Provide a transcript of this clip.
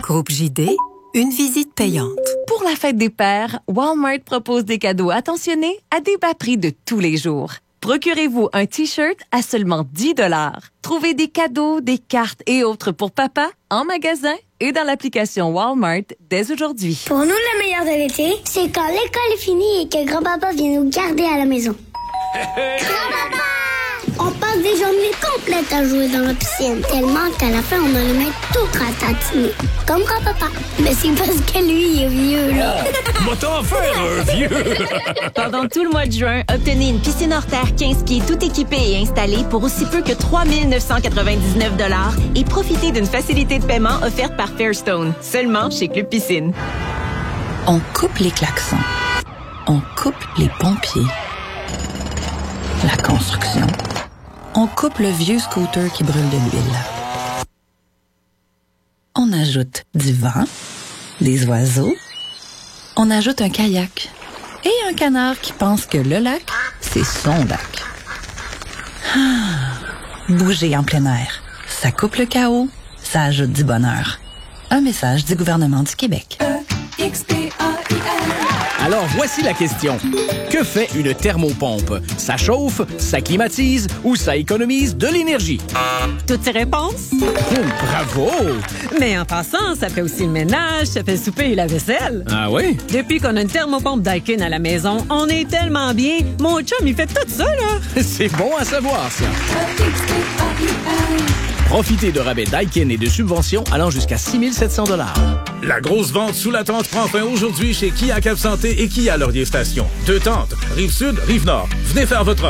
Groupe JD, une visite payante. Pour la fête des pères, Walmart propose des cadeaux attentionnés à des bas prix de tous les jours. Procurez-vous un T-shirt à seulement 10 $. Trouvez des cadeaux, des cartes et autres pour papa en magasin et dans l'application Walmart dès aujourd'hui. Pour nous, le meilleur de l'été, c'est quand l'école est finie et que grand-papa vient nous garder à la maison. Grand-papa! On passe des journées complètes à jouer dans la piscine, tellement qu'à la fin, on a les mains tout ratatinées. Comme grand-papa. Mais c'est parce que lui, il est vieux, là. Va t'en faire un vieux! Pendant tout le mois de juin, obtenez une piscine hors terre 15 pieds tout équipée et installée pour aussi peu que 3 999 $ et profitez d'une facilité de paiement offerte par Fairstone, seulement chez Club Piscine. On coupe les klaxons. On coupe les pompiers. La construction. On coupe le vieux scooter qui brûle de l'huile. On ajoute du vent, des oiseaux. On ajoute un kayak et un canard qui pense que le lac, c'est son lac. Bouger en plein air, ça coupe le chaos, ça ajoute du bonheur. Un message du gouvernement du Québec. Alors voici la question. Que fait une thermopompe? Ça chauffe, ça climatise ou ça économise de l'énergie? Toutes ces réponses? Bravo! Mais en passant, ça fait aussi le ménage, ça fait le souper et la vaisselle. Ah oui? Depuis qu'on a une thermopompe Daikin à la maison, on est tellement bien. Mon chum, il fait tout ça, là. C'est bon à savoir, ça. Profitez de rabais Daikin et de subventions allant jusqu'à 6 700 $. La grosse vente sous la tente prend fin aujourd'hui chez Kia Cap Santé et Kia Laurier Station. 2 tentes, Rive-Sud, Rive-Nord. Venez faire votre